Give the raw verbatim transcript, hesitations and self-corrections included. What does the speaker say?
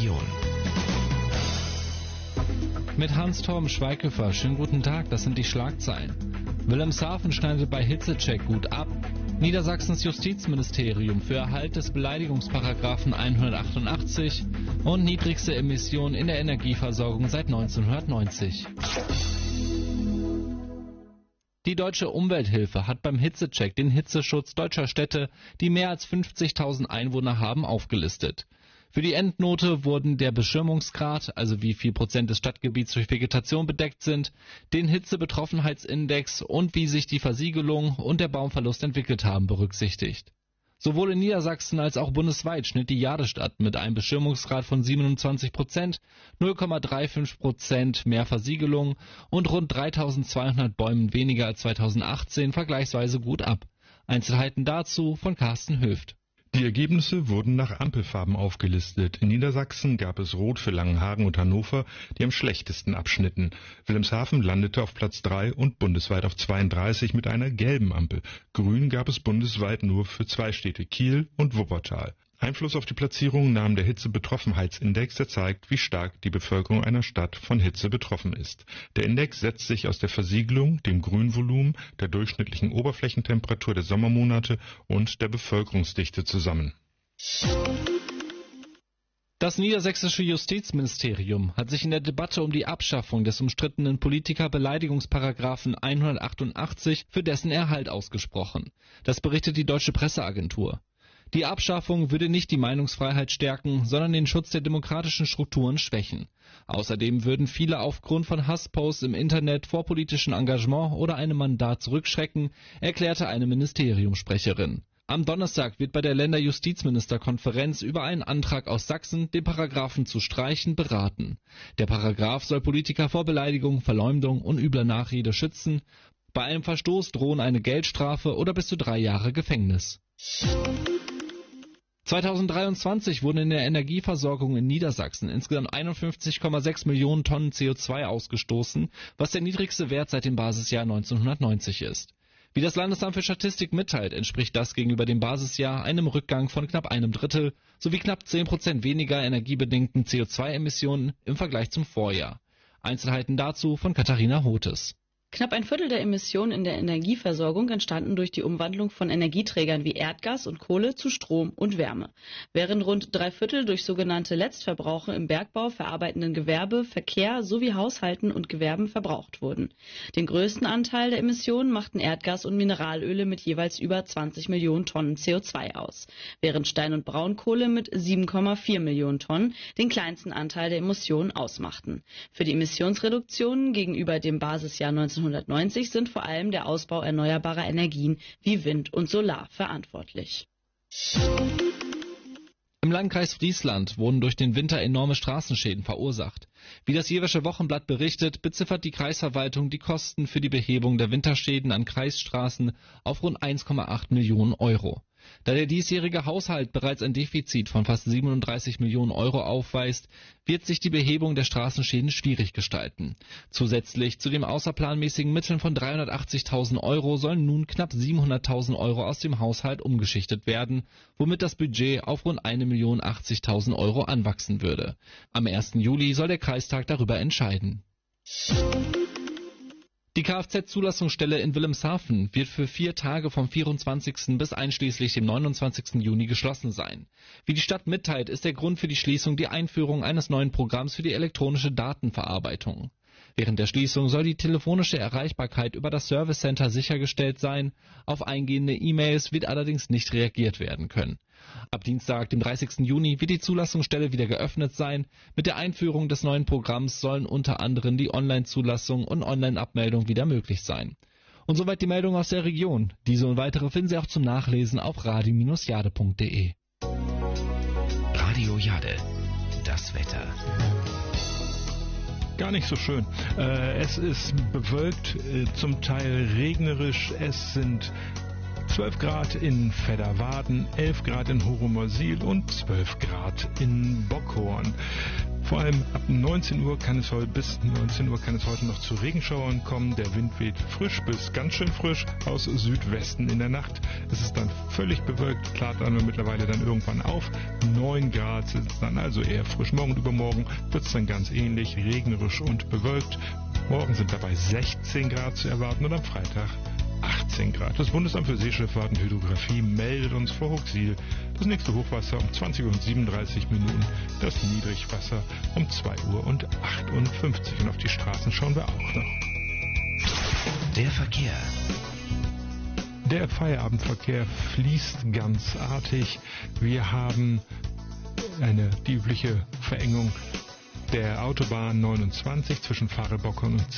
Region. Mit Hans-Torben Schweighöfer, schönen guten Tag, das sind die Schlagzeilen. Wilhelmshaven schneidet bei Hitzecheck gut ab. Niedersachsens Justizministerium für Erhalt des Beleidigungsparagraphen hundertachtundachtzig und niedrigste Emissionen in der Energieversorgung seit neunzehnhundertneunzig. Die Deutsche Umwelthilfe hat beim Hitzecheck den Hitzeschutz deutscher Städte, die mehr als fünfzigtausend Einwohner haben, aufgelistet. Für die Endnote wurden der Beschirmungsgrad, also wie viel Prozent des Stadtgebiets durch Vegetation bedeckt sind, den Hitzebetroffenheitsindex und wie sich die Versiegelung und der Baumverlust entwickelt haben, berücksichtigt. Sowohl in Niedersachsen als auch bundesweit schnitt die Jadestadt mit einem Beschirmungsgrad von siebenundzwanzig Prozent, null Komma fünfunddreißig Prozent mehr Versiegelung und rund dreitausendzweihundert Bäumen weniger als zweitausendachtzehn vergleichsweise gut ab. Einzelheiten dazu von Carsten Höft. Die Ergebnisse wurden nach Ampelfarben aufgelistet. In Niedersachsen gab es Rot für Langenhagen und Hannover, die am schlechtesten abschnitten. Wilhelmshaven landete auf Platz drei und bundesweit auf zweiunddreißig mit einer gelben Ampel. Grün gab es bundesweit nur für zwei Städte, Kiel und Wuppertal. Einfluss auf die Platzierung nahm der Hitzebetroffenheitsindex, der zeigt, wie stark die Bevölkerung einer Stadt von Hitze betroffen ist. Der Index setzt sich aus der Versiegelung, dem Grünvolumen, der durchschnittlichen Oberflächentemperatur der Sommermonate und der Bevölkerungsdichte zusammen. Das niedersächsische Justizministerium hat sich in der Debatte um die Abschaffung des umstrittenen Politikerbeleidigungsparagraphen hundertachtundachtzig für dessen Erhalt ausgesprochen. Das berichtet die Deutsche Presseagentur. Die Abschaffung würde nicht die Meinungsfreiheit stärken, sondern den Schutz der demokratischen Strukturen schwächen. Außerdem würden viele aufgrund von Hassposts im Internet vor politischem Engagement oder einem Mandat zurückschrecken, erklärte eine Ministeriumssprecherin. Am Donnerstag wird bei der Länderjustizministerkonferenz über einen Antrag aus Sachsen, den Paragraphen zu streichen, beraten. Der Paragraph soll Politiker vor Beleidigung, Verleumdung und übler Nachrede schützen. Bei einem Verstoß drohen eine Geldstrafe oder bis zu drei Jahre Gefängnis. zweitausenddreiundzwanzig wurden in der Energieversorgung in Niedersachsen insgesamt einundfünfzig Komma sechs Millionen Tonnen C O zwei ausgestoßen, was der niedrigste Wert seit dem Basisjahr neunzehnhundertneunzig ist. Wie das Landesamt für Statistik mitteilt, entspricht das gegenüber dem Basisjahr einem Rückgang von knapp einem Drittel sowie knapp zehn Prozent weniger energiebedingten C O zwei Emissionen im Vergleich zum Vorjahr. Einzelheiten dazu von Katharina Hotes. Knapp ein Viertel der Emissionen in der Energieversorgung entstanden durch die Umwandlung von Energieträgern wie Erdgas und Kohle zu Strom und Wärme, während rund drei Viertel durch sogenannte Letztverbrauche im Bergbau, verarbeitenden Gewerbe, Verkehr sowie Haushalten und Gewerben verbraucht wurden. Den größten Anteil der Emissionen machten Erdgas und Mineralöle mit jeweils über zwanzig Millionen Tonnen C O zwei aus, während Stein- und Braunkohle mit sieben Komma vier Millionen Tonnen den kleinsten Anteil der Emissionen ausmachten. Für die Emissionsreduktionen gegenüber dem Basisjahr neunzehnhundertneunzig sind vor allem der Ausbau erneuerbarer Energien wie Wind und Solar verantwortlich. Im Landkreis Friesland wurden durch den Winter enorme Straßenschäden verursacht. Wie das Jewersche Wochenblatt berichtet, beziffert die Kreisverwaltung die Kosten für die Behebung der Winterschäden an Kreisstraßen auf rund eins Komma acht Millionen Euro. Da der diesjährige Haushalt bereits ein Defizit von fast siebenunddreißig Millionen Euro aufweist, wird sich die Behebung der Straßenschäden schwierig gestalten. Zusätzlich zu den außerplanmäßigen Mitteln von dreihundertachtzigtausend Euro sollen nun knapp siebenhunderttausend Euro aus dem Haushalt umgeschichtet werden, womit das Budget auf rund eine Million achtzigtausend Euro anwachsen würde. Am ersten Juli soll der Kreistag darüber entscheiden. Die Kfz-Zulassungsstelle in Wilhelmshaven wird für vier Tage vom vierundzwanzigsten bis einschließlich dem neunundzwanzigsten Juni geschlossen sein. Wie die Stadt mitteilt, ist der Grund für die Schließung die Einführung eines neuen Programms für die elektronische Datenverarbeitung. Während der Schließung soll die telefonische Erreichbarkeit über das Service Center sichergestellt sein. Auf eingehende E-Mails wird allerdings nicht reagiert werden können. Ab Dienstag, dem dreißigsten Juni, wird die Zulassungsstelle wieder geöffnet sein. Mit der Einführung des neuen Programms sollen unter anderem die Online-Zulassung und Online-Abmeldung wieder möglich sein. Und soweit die Meldung aus der Region. Diese und weitere finden Sie auch zum Nachlesen auf radio Bindestrich jade punkt de. Radio Jade, das Wetter. Gar nicht so schön. Äh, es ist bewölkt, äh, zum Teil regnerisch. Es sind zwölf Grad in Fedderwarden, elf Grad in Horomorsil und zwölf Grad in Bockhorn. Vor allem ab neunzehn Uhr kann es heute, bis neunzehn Uhr kann es heute noch zu Regenschauern kommen. Der Wind weht frisch bis ganz schön frisch aus Südwesten in der Nacht. Es ist dann völlig bewölkt, klart dann mittlerweile dann irgendwann auf. neun Grad sind es dann, also eher frisch. Morgen und übermorgen wird es dann ganz ähnlich, regnerisch und bewölkt. Morgen sind dabei sechzehn Grad zu erwarten und am Freitag achtzehn Grad. Das Bundesamt für Seeschifffahrt und Hydrographie meldet uns vor Huxil das nächste Hochwasser um zwanzig Uhr und siebenunddreißig Minuten, das Niedrigwasser um zwei Uhr und achtundfünfzig. Und auf die Straßen schauen wir auch noch. Der Verkehr. Der Feierabendverkehr fließt ganz artig. Wir haben eine die übliche Verengung der Autobahn neunundzwanzig zwischen Farelbockern und